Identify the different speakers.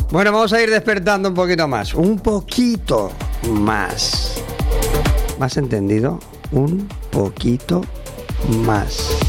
Speaker 1: Bueno, vamos a ir despertando un poquito más. Un poquito más. ¿Más entendido? Un poquito más.